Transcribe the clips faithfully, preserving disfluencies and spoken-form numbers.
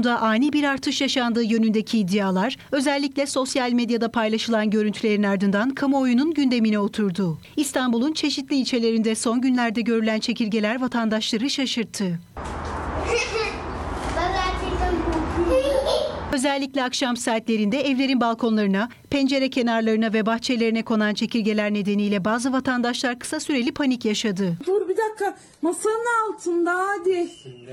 tansiyonunda ani bir artış yaşandığı yönündeki iddialar, özellikle sosyal medyada paylaşılan görüntülerin ardından kamuoyunun gündemine oturdu. İstanbul'un çeşitli ilçelerinde son günlerde görülen çekirgeler vatandaşları şaşırttı. Özellikle akşam saatlerinde evlerin balkonlarına, pencere kenarlarına ve bahçelerine konan çekirgeler nedeniyle bazı vatandaşlar kısa süreli panik yaşadı. Dur bir dakika, masanın altında hadi.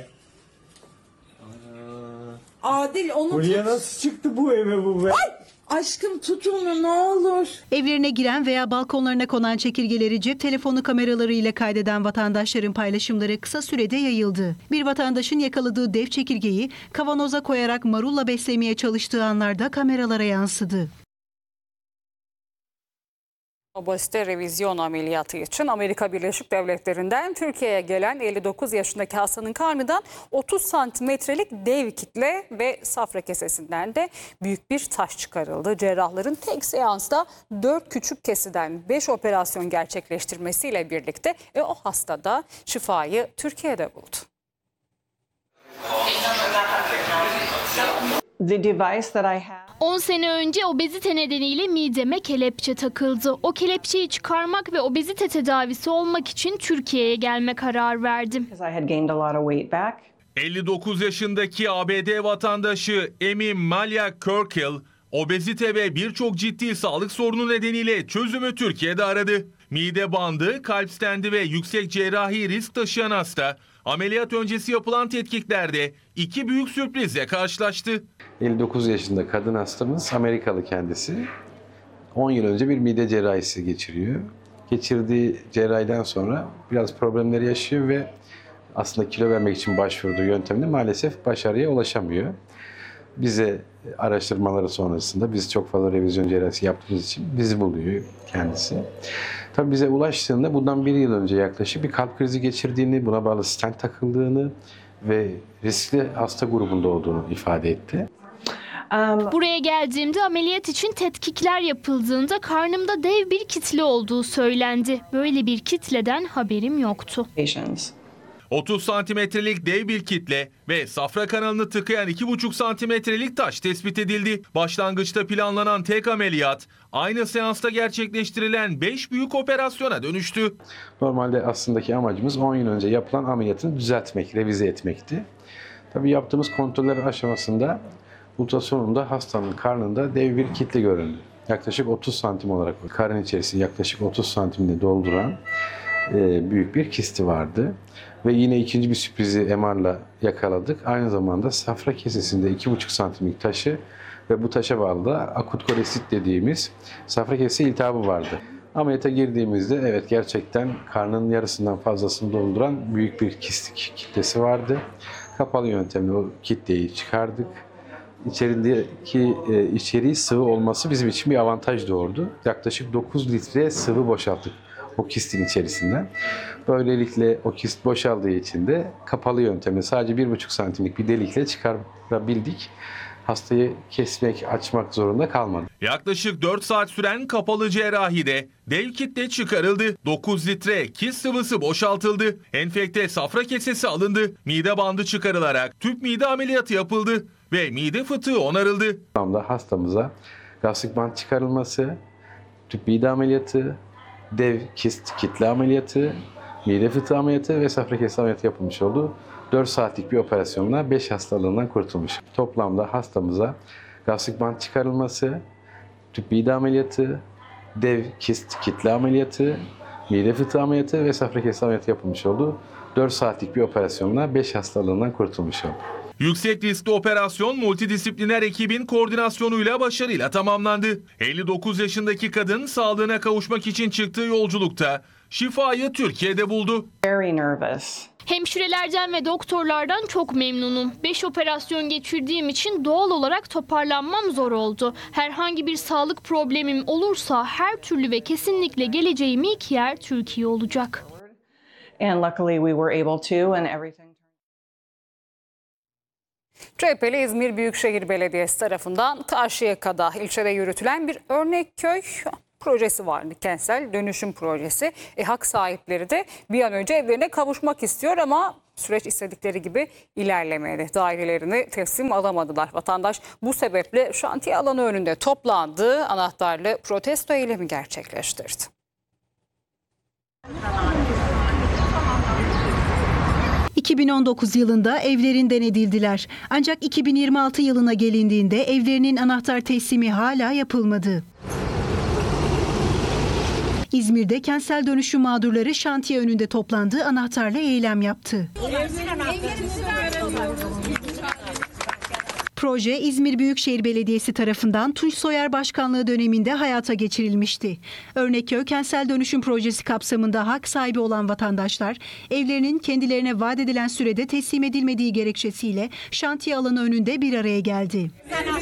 Adil onu Buraya tut. nasıl çıktı bu eve bu be? Ay! Aşkım tut onu ne olur. Evlerine giren veya balkonlarına konan çekirgeleri cep telefonu kameraları ile kaydeden vatandaşların paylaşımları kısa sürede yayıldı. Bir vatandaşın yakaladığı dev çekirgeyi kavanoza koyarak marulla beslemeye çalıştığı anlarda kameralara yansıdı. Obezite revizyon ameliyatı için Amerika Birleşik Devletleri'nden Türkiye'ye gelen elli dokuz yaşındaki hastanın karnından otuz santimetrelik dev kitle ve safra kesesinden de büyük bir taş çıkarıldı. Cerrahların tek seansta dört küçük kesiden beş operasyon gerçekleştirmesiyle birlikte e, o hasta da şifayı Türkiye'de buldu. The device that I have. on sene önce obezite nedeniyle mideme kelepçe takıldı. O kelepçeyi çıkarmak ve obezite tedavisi olmak için Türkiye'ye gelme kararı verdim. Because I had gained a lot of weight back. elli dokuz yaşındaki A B D vatandaşı Amy Malia Kirkhill, obezite ve birçok ciddi sağlık sorunu nedeniyle çözümü Türkiye'de aradı. Mide bandı, kalp stendi ve yüksek cerrahi risk taşıyan hasta, ameliyat öncesi yapılan tetkiklerde iki büyük sürprizle karşılaştı. elli dokuz yaşında kadın hastamız, Amerikalı kendisi. on yıl önce bir mide cerrahisi geçiriyor. Geçirdiği cerrahiden sonra biraz problemleri yaşıyor ve aslında kilo vermek için başvurduğu yöntemde maalesef başarıya ulaşamıyor. Bize araştırmaları sonrasında, biz çok fazla revizyon cerrahisi yaptığımız için bizi buluyor kendisi. Tabii bize ulaştığında bundan bir yıl önce yaklaşık bir kalp krizi geçirdiğini, buna bağlı stent takıldığını ve riskli hasta grubunda olduğunu ifade etti. Buraya geldiğimde ameliyat için tetkikler yapıldığında karnımda dev bir kitle olduğu söylendi. Böyle bir kitleden haberim yoktu. otuz santimetrelik dev bir kitle ve safra kanalını tıkayan iki buçuk santimetrelik taş tespit edildi. Başlangıçta planlanan tek ameliyat aynı seansta gerçekleştirilen beş büyük operasyona dönüştü. Normalde aslındaki amacımız on yıl önce yapılan ameliyatını düzeltmek, revize etmekti. Tabii yaptığımız kontroller aşamasında ultrasonunda hastanın karnında dev bir kitle göründü. Yaklaşık otuz santim olarak karın içerisini yaklaşık otuz santimle dolduran e, büyük bir kisti vardı. Ve yine ikinci bir sürprizi M R'la yakaladık. Aynı zamanda safra kesesinde iki buçuk santimlik taşı ve bu taşa bağlı da akut kolesit dediğimiz safra kesesi iltihabı vardı. Ameliyata girdiğimizde evet gerçekten karnının yarısından fazlasını dolduran büyük bir kistik kitlesi vardı. Kapalı yöntemle o kitleyi çıkardık. İçerideki e, içeriği sıvı olması bizim için bir avantaj doğurdu. Yaklaşık dokuz litre sıvı boşalttık o kistin içerisinden. Böylelikle o kist boşaldığı için de kapalı yöntemle sadece bir buçuk santimlik bir delikle çıkarabildik. Hastayı kesmek, açmak zorunda kalmadı. Yaklaşık dört saat süren kapalı cerrahide dev kitle çıkarıldı. dokuz litre kist sıvısı boşaltıldı. Enfekte safra kesesi alındı. Mide bandı çıkarılarak tüp mide ameliyatı yapıldı ve mide fıtığı onarıldı. Toplamda hastamıza gastrik bant çıkarılması, tüp mide ameliyatı, dev kist kitle ameliyatı, mide fıtığı ameliyatı ve safra kesesi ameliyatı yapılmış oldu. dört saatlik bir operasyonla beş hastalığından kurtulmuş. Toplamda hastamıza gastrik bant çıkarılması, tüp mide ameliyatı, dev kist kitle ameliyatı, mide fıtığı ameliyatı ve safra kesesi ameliyatı yapılmış oldu. dört saatlik bir operasyonla beş hastalığından kurtulmuş oldu. Yüksek riskli operasyon multidisipliner ekibin koordinasyonuyla başarıyla tamamlandı. elli dokuz yaşındaki kadın sağlığına kavuşmak için çıktığı yolculukta şifayı Türkiye'de buldu. Very nervous. Hemşirelerden ve doktorlardan çok memnunum. beş operasyon geçirdiğim için doğal olarak toparlanmam zor oldu. Herhangi bir sağlık problemim olursa her türlü ve kesinlikle geleceğim ilk yer Türkiye olacak. And luckily we were able to and everything. C H P'li İzmir Büyükşehir Belediyesi tarafından Karşıyaka'da ilçede yürütülen bir örnek köy projesi vardı. Kentsel dönüşüm projesi. E, hak sahipleri de bir an önce evlerine kavuşmak istiyor ama süreç istedikleri gibi ilerlemedi. Dairelerini teslim alamadılar. Vatandaş bu sebeple şantiye alanı önünde toplandı. Anahtarlı protesto eylemi gerçekleştirdi. iki bin on dokuz yılında evlerinden edildiler. Ancak iki bin yirmi altı yılına gelindiğinde evlerinin anahtar teslimi hala yapılmadı. İzmir'de kentsel dönüşüm mağdurları şantiye önünde toplandı, anahtarla eylem yaptı. Proje İzmir Büyükşehir Belediyesi tarafından Tunç Soyer Başkanlığı döneminde hayata geçirilmişti. Örnekköy Kentsel Dönüşüm Projesi kapsamında hak sahibi olan vatandaşlar evlerinin kendilerine vaat edilen sürede teslim edilmediği gerekçesiyle şantiye alanı önünde bir araya geldi.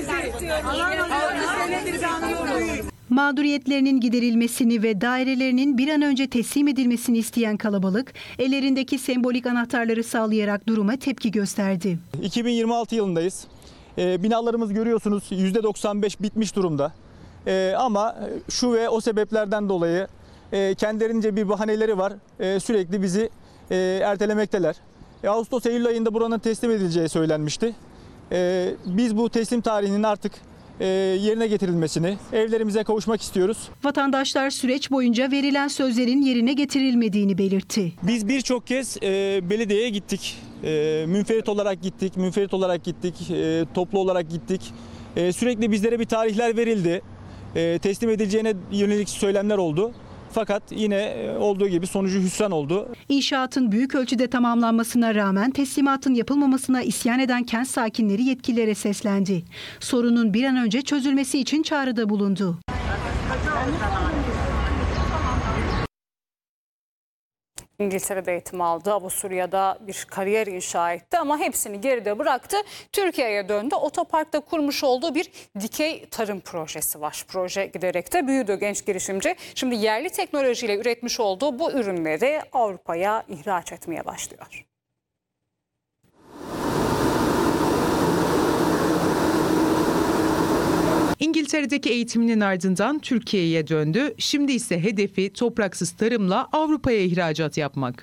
Mağduriyetlerinin giderilmesini ve dairelerinin bir an önce teslim edilmesini isteyen kalabalık, ellerindeki sembolik anahtarları sallayarak duruma tepki gösterdi. iki bin yirmi altı yılındayız. E, binalarımız görüyorsunuz yüzde doksan beş bitmiş durumda. E, ama şu ve o sebeplerden dolayı e, kendilerince bir bahaneleri var. E, sürekli bizi e, ertelemekteler. E, Ağustos-Eylül ayında buranın teslim edileceği söylenmişti. E, biz bu teslim tarihinin artık e, yerine getirilmesini, evlerimize kavuşmak istiyoruz. Vatandaşlar süreç boyunca verilen sözlerin yerine getirilmediğini belirtti. Biz birçok kez e, belediyeye gittik. E, münferit olarak gittik, münferit olarak gittik, e, toplu olarak gittik. E, sürekli bizlere bir tarihler verildi. E, teslim edileceğine yönelik söylemler oldu. Fakat yine olduğu gibi sonucu hüsran oldu. İnşaatın büyük ölçüde tamamlanmasına rağmen teslimatın yapılmamasına isyan eden kent sakinleri yetkililere seslendi. Sorunun bir an önce çözülmesi için çağrıda bulundu. İngiltere'de eğitim aldı. Avusturya'da bir kariyer inşa etti ama hepsini geride bıraktı. Türkiye'ye döndü. Otoparkta kurmuş olduğu bir dikey tarım projesi var. Proje giderek de büyüdü genç girişimci. Şimdi yerli teknolojiyle üretmiş olduğu bu ürünleri Avrupa'ya ihraç etmeye başlıyor. İngiltere'deki eğitiminin ardından Türkiye'ye döndü. Şimdi ise hedefi topraksız tarımla Avrupa'ya ihracat yapmak.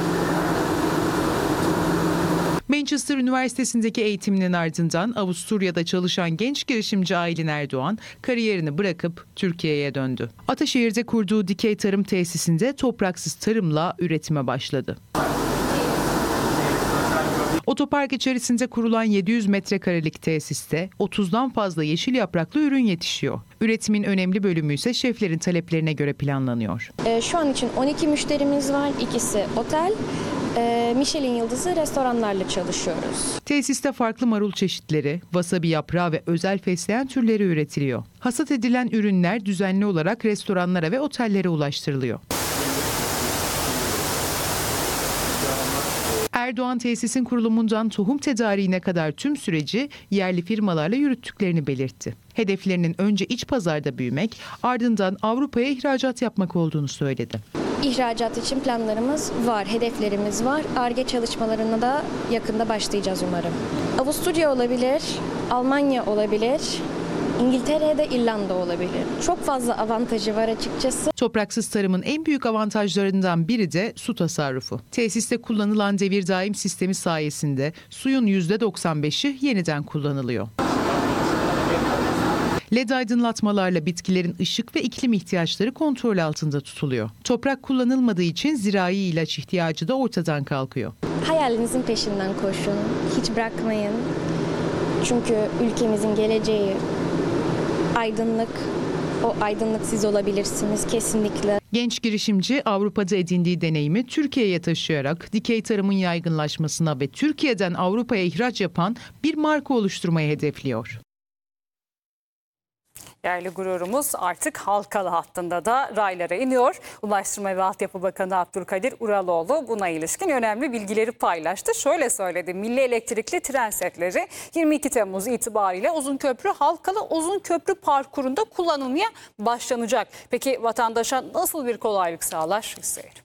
Manchester Üniversitesi'ndeki eğitiminin ardından Avusturya'da çalışan genç girişimci Aylin Erdoğan kariyerini bırakıp Türkiye'ye döndü. Ataşehir'de kurduğu dikey tarım tesisinde topraksız tarımla üretime başladı. Otopark içerisinde kurulan yedi yüz metrekarelik tesiste otuzdan fazla yeşil yapraklı ürün yetişiyor. Üretimin önemli bölümü ise şeflerin taleplerine göre planlanıyor. Şu an için on iki müşterimiz var. İkisi otel, Michelin yıldızı restoranlarla çalışıyoruz. Tesiste farklı marul çeşitleri, wasabi yaprağı ve özel fesleğen türleri üretiliyor. Hasat edilen ürünler düzenli olarak restoranlara ve otellere ulaştırılıyor. Erdoğan tesisin kurulumundan tohum tedariğine kadar tüm süreci yerli firmalarla yürüttüklerini belirtti. Hedeflerinin önce iç pazarda büyümek, ardından Avrupa'ya ihracat yapmak olduğunu söyledi. İhracat için planlarımız var, hedeflerimiz var. Ar-Ge çalışmalarına da yakında başlayacağız umarım. Avusturya olabilir, Almanya olabilir, İngiltere'de İrlanda olabilir. Çok fazla avantajı var açıkçası. Topraksız tarımın en büyük avantajlarından biri de su tasarrufu. Tesiste kullanılan devir daim sistemi sayesinde suyun yüzde doksan beşi yeniden kullanılıyor. L E D aydınlatmalarla bitkilerin ışık ve iklim ihtiyaçları kontrol altında tutuluyor. Toprak kullanılmadığı için zirai ilaç ihtiyacı da ortadan kalkıyor. Hayalinizin peşinden koşun, hiç bırakmayın. Çünkü ülkemizin geleceği aydınlık, o aydınlık siz olabilirsiniz kesinlikle. Genç girişimci Avrupa'da edindiği deneyimi Türkiye'ye taşıyarak dikey tarımın yaygınlaşmasına ve Türkiye'den Avrupa'ya ihraç yapan bir marka oluşturmayı hedefliyor. Yerli gururumuz artık Halkalı hattında da raylara iniyor. Ulaştırma ve Altyapı Bakanı Abdülkadir Uraloğlu buna ilişkin önemli bilgileri paylaştı. Şöyle söyledi: milli elektrikli tren setleri yirmi iki Temmuz itibariyle Uzunköprü Halkalı Uzunköprü parkurunda kullanılmaya başlanacak. Peki vatandaşa nasıl bir kolaylık sağlar? İzleyelim.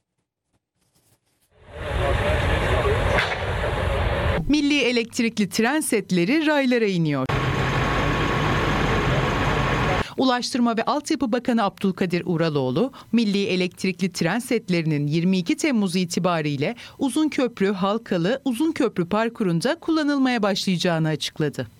Milli elektrikli tren setleri raylara iniyor. Ulaştırma ve Altyapı Bakanı Abdülkadir Uraloğlu, milli elektrikli tren setlerinin yirmi iki Temmuz itibariyle Uzunköprü Halkalı Uzunköprü parkurunda kullanılmaya başlayacağını açıkladı.